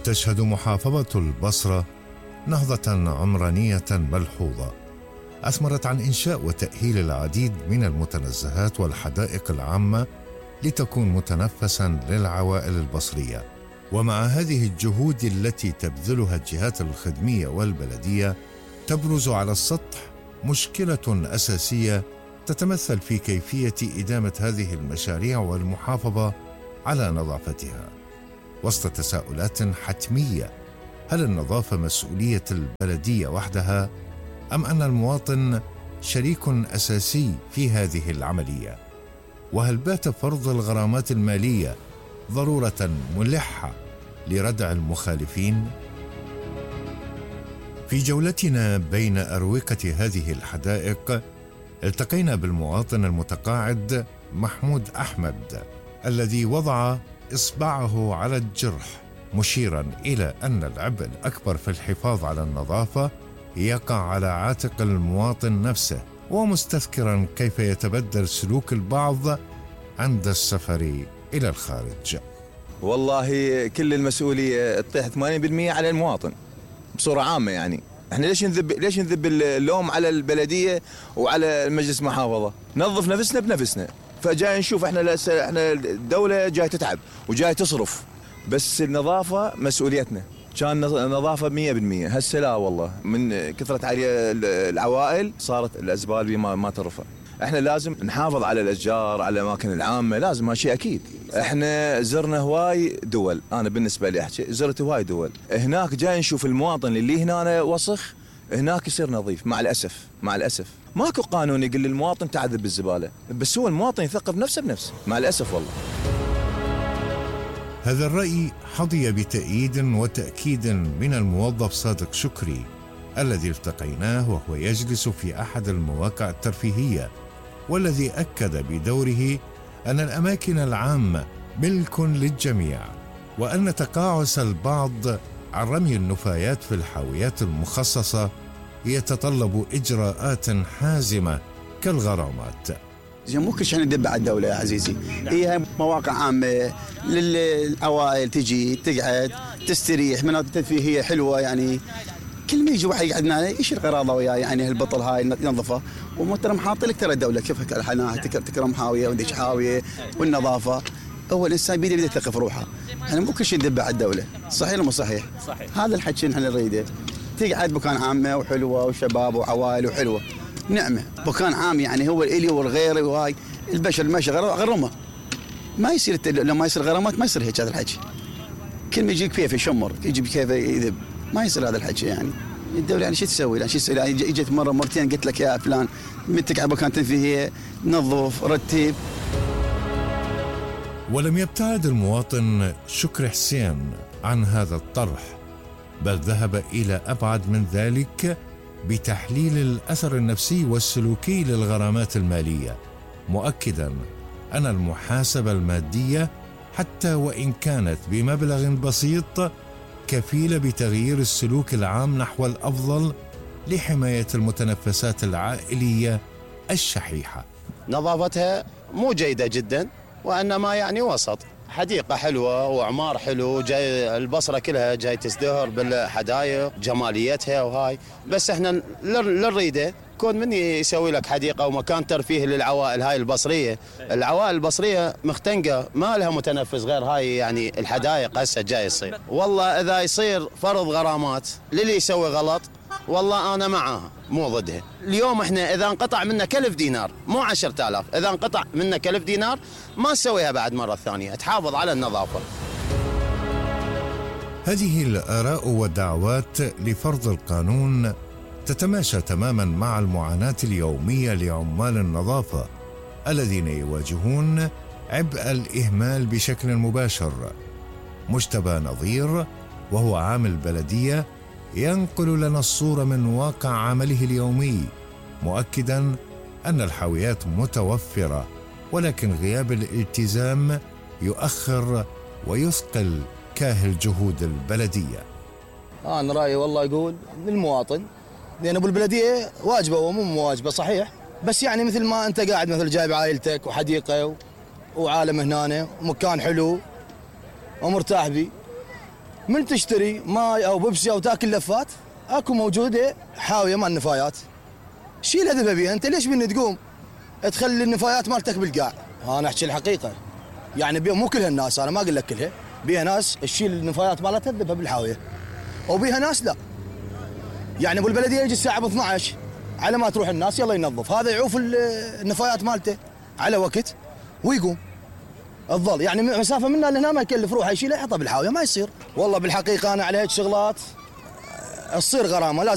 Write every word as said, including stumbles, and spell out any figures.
تشهد محافظة البصرة نهضة عمرانية ملحوظة أثمرت عن إنشاء وتأهيل العديد من المتنزهات والحدائق العامة لتكون متنفساً للعوائل البصرية. ومع هذه الجهود التي تبذلها الجهات الخدمية والبلدية تبرز على السطح مشكلة أساسية تتمثل في كيفية إدامة هذه المشاريع والمحافظة على نظافتها، وسط تساؤلات حتمية: هل النظافة مسؤولية البلدية وحدها أم أن المواطن شريك أساسي في هذه العملية؟ وهل بات فرض الغرامات المالية ضرورة ملحة لردع المخالفين؟ في جولتنا بين أروقة هذه الحدائق التقينا بالمواطن المتقاعد محمود أحمد الذي وضع إصبعه على الجرح، مشيرا إلى أن العبء الأكبر في الحفاظ على النظافة يقع على عاتق المواطن نفسه، ومستذكرا كيف يتبدل سلوك البعض عند السفر إلى الخارج. والله كل المسؤولية تطيح ثمانين بالمئة على المواطن بصورة عامة. يعني احنا ليش نذب ليش نذب اللوم على البلدية وعلى المجلس المحافظة؟ نظف نفسنا بنفسنا. فجاي نشوف احنا احنا الدولة جاي تتعب وجاي تصرف، بس النظافة مسؤوليتنا. كان نظافة مية بالمية، هسه لا والله، من كثرة عليها العوائل صارت الأزبال ما ما ترفع. احنا لازم نحافظ على الأشجار، على الأماكن العامة، لازم هالشيء أكيد. احنا زرنا هواي دول، أنا بالنسبة لي أحكي زرت هواي دول، هناك جاي نشوف المواطن اللي هنا وسخ هناك يصير نظيف. مع الأسف مع الأسف ماكو قانون يقول للمواطن تعذب بالزبالة، بس هو المواطن يثقف نفسه بنفسه مع الأسف والله. هذا الرأي حظي بتأييد وتأكيد من الموظف صادق شكري الذي التقيناه وهو يجلس في أحد المواقع الترفيهية، والذي أكد بدوره أن الأماكن العامة ملك للجميع، وأن تقاعس البعض عن رمي النفايات في الحاويات المخصصة يتطلب إجراءات حازمة كالغرامات. مو كل شيء ندب على الدولة يا عزيزي، هي مواقع عامة للعوائل تجي تقعد تستريح، مناطق ترفيهية حلوة. يعني كل ما يجي واحد يقعدنا يشيل قراضة وياه، يعني هالبطل هاي ينظفه، ومحترم حاط لك ترى الدولة كيف الحناة تكرم حاوية وديش حاوية والنظافة. هو الإنسان بيده بيده يثقف روحه. يعني مو كل شيء ندب على الدولة، صحيح ولا مو صحيح؟ صحيح. هذا الحكي نحن نريده. تقعد مكان عامة وحلوة وشباب وعوائل وحلوة، نعمة مكان عام. يعني هو الإلي والغير وهاي البشر الماشي غرمه، ما يصير لما يصير غرامات ما يصير هيك هذا الحكي. كل ما يجي كيف يشمر يجي كيف يذب، ما يصير هذا الحكي. يعني الدولة يعني شو تسوي؟ يعني شو تسوي؟ يعني اجت مرة مرتين قلت لك يا فلان متك على مكان تنفيذية نظف رتب. ولم يبتعد المواطن شكري حسين عن هذا الطرح، بل ذهب إلى أبعد من ذلك بتحليل الأثر النفسي والسلوكي للغرامات المالية، مؤكداً أن المحاسبة المادية حتى وإن كانت بمبلغ بسيط كفيلة بتغيير السلوك العام نحو الأفضل لحماية المتنفسات العائلية الشحيحة. نظافتها مو جيدة جداً، وإنما يعني وسط. حديقة حلوة وعمار حلو، جاي البصرة كلها جاي تزدهر بالحدائق جماليتها وهاي، بس احنا للريدة كون من يسوي لك حديقة ومكان ترفيه للعوائل هاي البصرية. العوائل البصرية مختنقة ما لها متنفس غير هاي، يعني الحدائق هسه جاي يصير. والله إذا يصير فرض غرامات للي يسوي غلط والله أنا معاها مو ضدها. اليوم إحنا إذا انقطع منا كلف دينار مو عشرة آلاف، إذا انقطع منا كلف دينار ما نسويها بعد مرة ثانية، تحافظ على النظافة. هذه الآراء والدعوات لفرض القانون تتماشى تماما مع المعاناة اليومية لعمال النظافة الذين يواجهون عبء الإهمال بشكل مباشر. مجتبى نظير وهو عامل بلدية ينقل لنا الصورة من واقع عمله اليومي، مؤكدا أن الحاويات متوفرة، ولكن غياب الالتزام يؤخر ويثقل كاهل جهود البلدية. أنا رأيي والله يقول للمواطن، لأن أبو البلدية واجبة ومو مواجبة صحيح، بس يعني مثل ما أنت قاعد مثل جايب عائلتك وحديقة وعالم هنا ومكان حلو ومرتاح بيه، من تشتري ماي او بيبسي او تاكل لفات اكو موجوده حاويه مال النفايات. شيل هذا بيها، انت ليش بدنا تقوم تخلي النفايات مالتك بالقاع؟ انا احكي الحقيقه، يعني مو كل هالناس، انا ما اقول لك كلها، بيها ناس تشيل النفايات مالتها تذبها بالحاويه، وبيها ناس لا. يعني ابو البلديه يجي الساعه ب اثنعش على ما تروح الناس يلا ينظف، هذا يعوف النفايات مالته على وقت ويقوم. الظل يعني مسافه منا لهنا ما يكلف روحه يشيلها يحطها بالحاويه، ما يصير. والله بالحقيقه انا على هيك شغلات تصير غرامه لازم